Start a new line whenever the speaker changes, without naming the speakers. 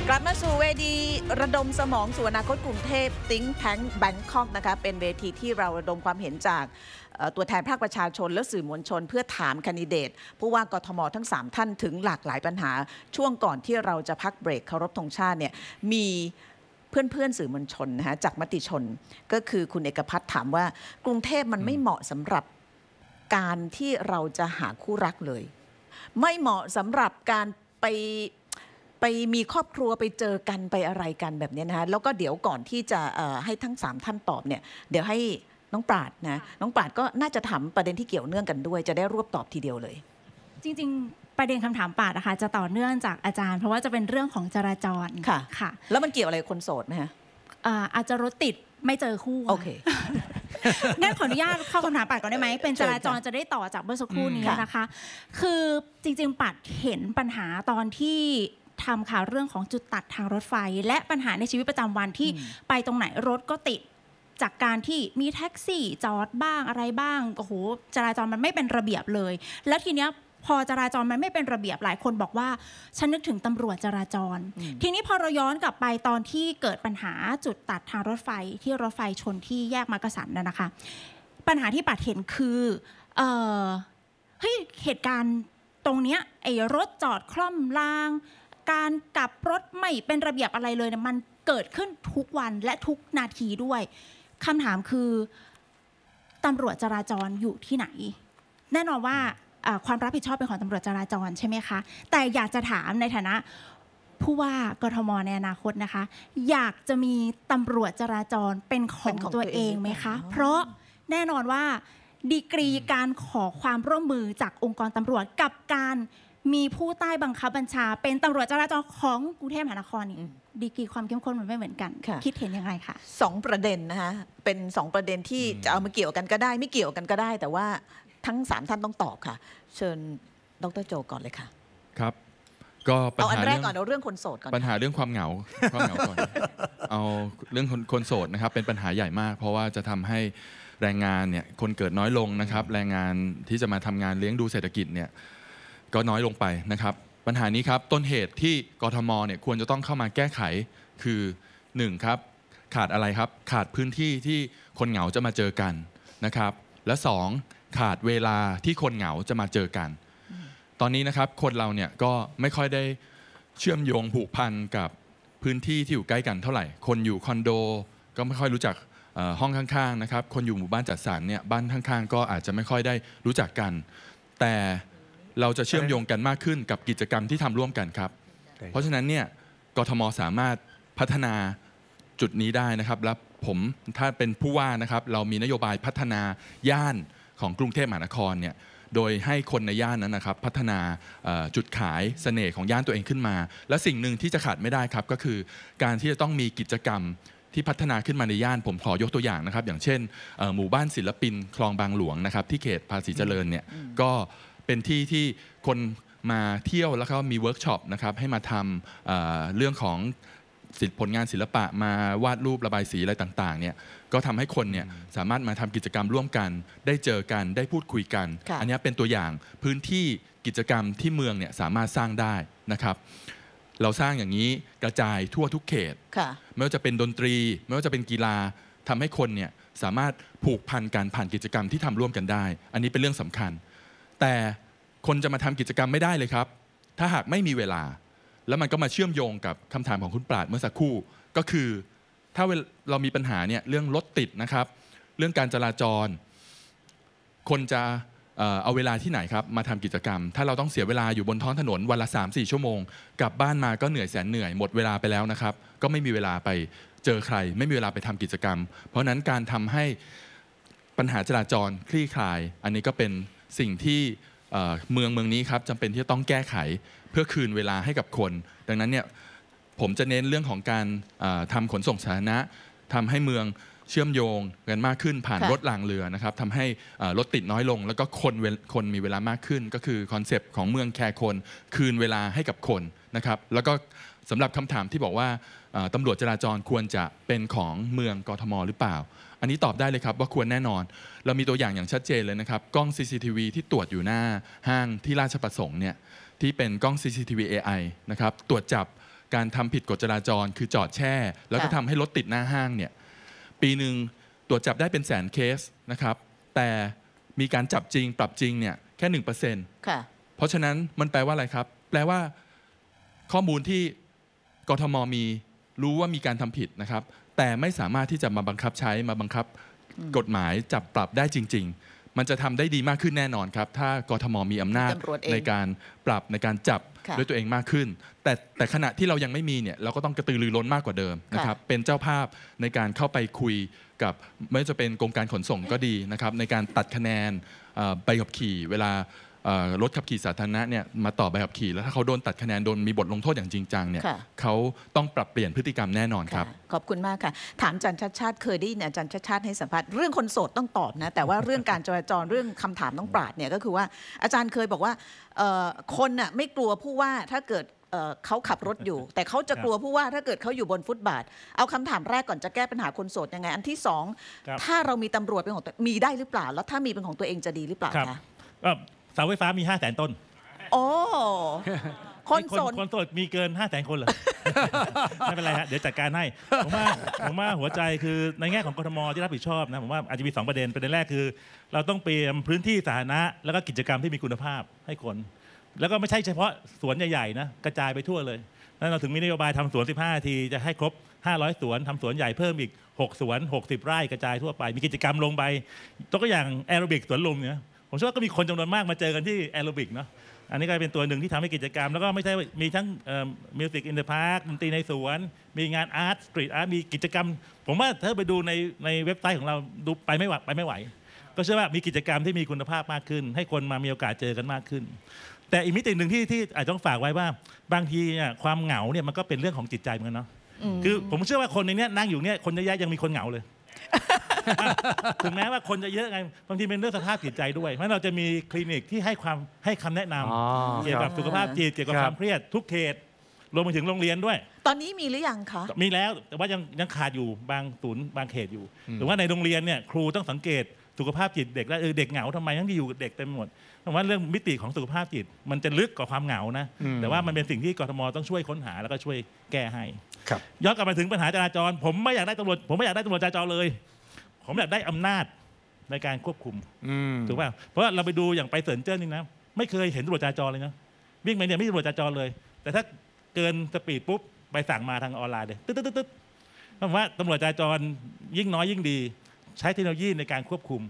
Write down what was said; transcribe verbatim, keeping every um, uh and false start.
กลับมาสู่เวทีระดมสมองสู่อนาคตกรุงเทพ Think Tank Bangkok นะคะเป็นเวทีที่เราระดมความเห็นจากตัวแทนภาคประชาชนและสื่อมวลชนเพื่อถามแคนดิเดตผู้ว่ากทมทั้งสามท่านถึงหลากหลายปัญหาช่วงก่อนที่เราจะพักเบรกเคารพธงชาติเนี่ยมีเพื่อนๆสื่อมวลชนนะคะจากมติชนก็คือคุณเอกพัฒน์ถามว่ากรุงเทพมันไม่เหมาะสำหรับการที่เราจะหาคู่รักเลยไม่เหมาะสำหรับการไปไปมีครอบครัวไปเจอกันไปอะไรกันแบบนี้นะคะแล้วก็เดี๋ยวก่อนที่จะให้ทั้งสามท่านตอบเนี่ยเดี๋ยวให้น้องปราดนะน้องปราดก็น่าจะถามประเด็นที่เกี่ยวเนื่องกันด้วยจะได้รวบตอบทีเดียวเลย
จริงๆประเด็นคำถามปราดนะคะจะต่อเนื่องจากอาจารย์เพราะว่าจะเป็นเรื่องของจราจร
ค่ะค่ะแล้วมันเกี่ยวอะไรคนโสดไหมคะ
อาจจะรถติดไม่เจอคู่
โอเค
งั้นขออนุญาตเข้าคำถามปราดก่อนได้ไหมเป็นจราจรจะได้ต่อจากเมื่อสักครู่นี้นะคะคือจริงๆปราดเห็นปัญหาตอนที่ทำข่าวเรื่องของจุดตัดทางรถไฟและปัญหาในชีวิตประจำวันที่ไปตรงไหนรถก็ติดจากการที่มีแท็กซี่จอดบ้างอะไรบ้างโอ้โหจราจรมันไม่เป็นระเบียบเลยแล้วทีเนี้ยพอจราจรมันไม่เป็นระเบียบหลายคนบอกว่าฉันนึกถึงตำรวจจราจรทีนี้พอเราย้อนกลับไปตอนที่เกิดปัญหาจุดตัดทางรถไฟที่รถไฟชนที่แยกมักกะสันน่ะนะคะปัญหาที่ปัดเห็นคือเอ่อเฮ้ยเหตุการณ์ตรงเนี้ยไอ้รถจอดคล่อมรางการกลับรถไม่เป็นระเบียบอะไรเลยเนี่ยมันเกิดขึ้นทุกวันและทุกนาทีด้วยคำถามคือตำรวจจราจรอยู่ที่ไหนแน่นอนว่าความรับผิดชอบเป็นของตำรวจจราจรใช่ไหมคะแต่อยากจะถามในฐานะผู้ว่ากทมในอนาคตนะคะอยากจะมีตำรวจจราจรเป็นของตัวเองไหมคะเพราะแน่นอนว่าดีกรีการขอความร่วมมือจากองค์กรตำรวจกับการมีผู้ใต้บังคับบัญชาเป็นตำรวจจราจรของกรุงเทพมหานครนี่ดีกรีความเข้มข้นมันไม่เหมือนกันคิดเห็นยังไงคะ
สองประเด็นนะคะเป็นสองประเด็นที่จะเอามาเกี่ยวกันก็ได้ไม่เกี่ยวกันก็ได้แต่ว่าทั้งสามท่านต้องตอบค่ะเชิญดร.โจก่อนเลยค่ะ
ครับก็ปัญหา
เอาอันแรกก่อนเอาเรื่องคนโสดก่อน
ปัญหาเรื่องความเหงาความเหงาก่อนเอาเรื่องคนคนโสดนะครับเป็นปัญหาใหญ่มากเพราะว่าจะทำให้แรงงานเนี่ยคนเกิดน้อยลงนะครับแรงงานที่จะมาทำงานเลี้ยงดูเศรษฐกิจเนี่ยก็น้อยลงไปนะครับปัญหานี้ครับต้นเหตุที่กทมเนี่ยควรจะต้องเข้ามาแก้ไขคือหนึ่งครับขาดอะไรครับขาดพื้นที่ที่คนเหงาจะมาเจอกันนะครับและสองขาดเวลาที่คนเหงาจะมาเจอกันตอนนี้นะครับคนเราเนี่ยก็ไม่ค่อยได้เชื่อมโยงผูกพันกับพื้นที่ที่อยู่ใกล้กันเท่าไหร่คนอยู่คอนโดก็ไม่ค่อยรู้จักห้องข้างๆนะครับคนอยู่หมู่บ้านจัดสรรเนี่ยบ้านข้างๆก็อาจจะไม่ค่อยได้รู้จักกันแต่เราจะเชื่อมโยงกันมากขึ้นกับกิจกรรมที่ทำร่วมกันครับเพราะฉะนั้นเนี่ยกทมสามารถพัฒนาจุดนี้ได้นะครับและผมถ้าเป็นผู้ว่านะครับเรามีนโยบายพัฒนาย่านของกรุงเทพมหานครเนี่ยโดยให้คนในย่านนั้นนะครับพัฒนาจุดขายเสน่ห์ของย่านตัวเองขึ้นมาและสิ่งหนึ่งที่จะขาดไม่ได้ครับก็คือการที่จะต้องมีกิจกรรมที่พัฒนาขึ้นมาในย่านผมขอยกตัวอย่างนะครับอย่างเช่นหมู่บ้านศิลปินคลองบางหลวงนะครับที่เขตภาษีเจริญเนี่ยก็เป็นที่ที่คนมาเที่ยวแล้วก็มีเวิร์กช็อปนะครับให้มาทำ เ, เรื่องของผลงานศิลปะมาวาดรูประบายสีอะไรต่างๆเนี่ยก็ทำให้คนเนี่ยสามารถมาทำกิจกรรมร่วมกันได้เจอกันได้พูดคุยกันอันนี้เป็นตัวอย่างพื้นที่กิจกรรมที่เมืองเนี่ยสามารถสร้างได้นะครับเราสร้างอย่างนี้กระจายทั่วทุกเขตไม่ว่าจะเป็นดนตรีไม่ว่าจะเป็นกีฬาทำให้คนเนี่ยสามารถผูกพันกันผ่านกิจกรรมที่ทำร่วมกันได้อันนี้เป็นเรื่องสำคัญแต่คนจะมาทำกิจกรรมไม่ได้เลยครับถ้าหากไม่มีเวลาแล้วมันก็มาเชื่อมโยงกับคำถามของคุณปราดเมื่อสักครู่ก็คือถ้าเรามีปัญหาเนี่ยเรื่องรถติดนะครับเรื่องการจราจรคนจะเอาเวลาที่ไหนครับมาทำกิจกรรมถ้าเราต้องเสียเวลาอยู่บนท้องถนนวันละ สามสี่ ชั่วโมงกลับบ้านมาก็เหนื่อยแสนเหนื่อยหมดเวลาไปแล้วนะครับก็ไม่มีเวลาไปเจอใครไม่มีเวลาไปทำกิจกรรมเพราะนั้นการทำให้ปัญหาจราจรคลี่คลายอันนี้ก็เป็นสิ่งที่เมืองเมืองนี้ครับจำเป็นที่จะต้องแก้ไขเพื่อคืนเวลาให้กับคนดังนั้นเนี่ยผมจะเน้นเรื่องของการทำขนส่งสาธารณะทำให้เมืองเชื่อมโยงกันมากขึ้นผ่านรถรางเรือนะครับทำให้รถติดน้อยลงแล้วก็คนคนมีเวลามากขึ้นก็คือคอนเซปต์ของเมืองแคร์คนคืนเวลาให้กับคนนะครับแล้วก็สำหรับคำถามที่บอกว่าตำรวจจราจรควรจะเป็นของเมืองกทมหรือเปล่าอันนี้ตอบได้เลยครับว่าควรแน่นอนเรามีตัวอย่างอย่างชัดเจนเลยนะครับกล้อง ซี ซี ที วี ที่ตรวจอยู่หน้าห้างที่ราชประสงค์เนี่ยที่เป็นกล้อง ซี ซี ที วี เอ ไอ นะครับตรวจจับการทำผิดกฎจราจรคือจอดแช่ แล้วก็ทำให้รถติดหน้าห้างเนี่ยปีหนึ่งตรวจจับได้เป็นแสนเคสนะครับแต่มีการจับจริงปรับจริงเนี่ยแค่หนึ่งเปอร์เซ็นต์เพราะฉะนั้นมันแปลว่าอะไรครับแปลว่าข้อมูลที่กทมมีรู้ว่ามีการทำผิดนะครับแต่ไม่สามารถที่จะมาบังคับใช้มาบังคับกฎหมายจับปรับได้จริงๆมันจะทำได้ดีมากขึ้นแน่นอนครับถ้ากทมมีอำนาจในการปรับในการจับด้วยตัวเองมากขึ้นแต่แต่ขณะที่เรายังไม่มีเนี่ยเราก็ต้องกระตือรือร้นมากกว่าเดิมนะครับเป็นเจ้าภาพในการเข้าไปคุยกับไม่ว่าจะเป็นกรมการขนส่งก็ดีนะครับในการตัดคะแนนใบขับขี่เวลารถขับขี่สาธารณะเนี่ยมาต่อใบขับขี่แล้วถ้าเขาโดนตัดคะแนนโดนมีบทลงโทษอย่างจริงจังเนี่ยเขาต้องปรับเปลี่ยนพฤติกรรมแน่นอนครับ
ขอบคุณมากค่ะถามอาจารย์ชัดชาติเคยได้ยินอาจารย์ชัดชาติให้สัมภาษณ์เรื่องคนโสดต้องตอบนะแต่ว่าเรื่องการจราจรเรื่องคำถามต้องปราดเนี่ยก็คือว่าอาจารย์เคยบอกว่าคนน่ะไม่กลัวผู้ว่าถ้าเกิดเขาขับรถอยู่แต่เขาจะกลัวผู้ว่าถ้าเกิดเขาอยู่บนฟุตบาทเอาคำถามแรกก่อนจะแก้ปัญหาคนโสดยังไงอันที่สองถ้าเรามีตำรวจเป็นของตัวมีได้หรือเปล่าแล้วถ้ามีเป็นของตัวเองจะดีหรือเปล่าคะ
เสาไฟฟ้ามีห้าแสนต้น
โอ้คนโสด
คนโสดมีเกินห้าแสนคนเหรอ ไม่เป็นไรฮะเดี๋ยวจัดการให้ผมว่าผมว่าหัวใจคือในแง่ของกทมที่รับผิดชอบนะผมว่าอาจจะมีสองประเด็นประเด็นแรกคือเราต้องเตรียมพื้นที่สาธารณะแล้วก็กิจกรรมที่มีคุณภาพให้คนแล้วก็ไม่ใช่เฉพาะสวนใหญ่ๆนะกระจายไปทั่วเลยนั่นเราถึงมีนโยบายทำสวนสิบห้านาทีจะให้ครบห้าร้อยสวนทำสวนใหญ่เพิ่มอีกหกสวนหกสิบไร่กระจายทั่วไปมีกิจกรรมลงไปตัวอย่างแอโรบิกสวนลุมเนี่ยผมเชื่อว่าก็มีคนจำนวนมากมาเจอกันที่แอโรบิกเนาะอันนี้ก็เป็นตัวหนึ่งที่ทำให้กิจกรรมแล้วก็ไม่ใช่มีทั้งมิวสิกอินเดอะพาร์คดนตรีในสวนมีงานอาร์ตสตรีทอาร์ตมีกิจกรรมผมว่าถ้าไปดูในในเว็บไซต์ของเราดูไปไม่ไหวไปไม่ไหวก็เชื่อว่ามีกิจกรรมที่มีคุณภาพมากขึ้นให้คนมามีโอกาสเจอกันมากขึ้นแต่อีกมิติหนึ่งที่ที่อาจจะต้องฝากไว้ว่าบางทีเนี่ยความเหงาเนี่ยมันก็เป็นเรื่องของจิตใจเหมือนกันเนาะคือผมเชื่อว่าคนในนี้นั่งอยู่เนี่ยคนเยอะแยะยังมีคนเหงาเลยถึงแม้ว่าคนจะเยอะไงบางทีเป็นเรื่องสภาพจิตใจด้วยเพราะเราจะมีคลินิกที่ให้ความให้คำแนะนำเกี่ยวกับสุขภาพจิตเกี่ยวกับความเครียดทุกเขตรวมไปถึงโรงเรียนด้วย
ตอนนี้มีหรือยังคะ
มีแล้วแต่ว่ายังยังขาดอยู่บางศูนย์บางเขตอยู่หรือว่าในโรงเรียนเนี่ยครูต้องสังเกตสุขภาพจิตเด็กแล้วเออเด็กเหงาทำไมทั้งที่อยู่เด็กเต็มหมดเพราะว่าเรื่องมิติของสุขภาพจิตมันจะลึกกว่าความเหงานะแต่ว่ามันเป็นสิ่งที่กทมต้องช่วยค้นหาแล้วก็ช่วยแก้ให้ย้อนกลับมาถึงปัญหาจราจรผมไม่อยากได้ตำรวจผมไม่อยากได้ตำรวจจราจรเลยผมอยากได้อำนาจในการควบคุมถูกป่ะเพราะเราไปดูอย่างไปเซินเจิ้นนี่นะไม่เคยเห็นตำรวจจราจรเลยนะวิ่งไปเนี่ยไม่มีตำรวจจราจรเลยแต่ถ้าเกินสปีดปุ๊บไปสั่งมาทางออนไลน์เลยตึ๊ดตึ๊ดตึ๊ดเพราะว่าตำรวจจราจรยิ่งน้อยยิ่งดีใช้เทคโนโลยีในการควบคุม